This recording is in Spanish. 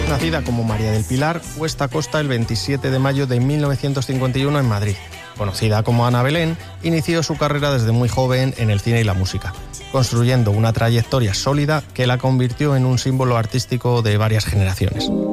Nacida como María del Pilar Cuesta Costa el 27 de mayo de 1951 en Madrid. Conocida como Ana Belén, inició su carrera desde muy joven en el cine y la música, construyendo una trayectoria sólida que la convirtió en un símbolo artístico de varias generaciones.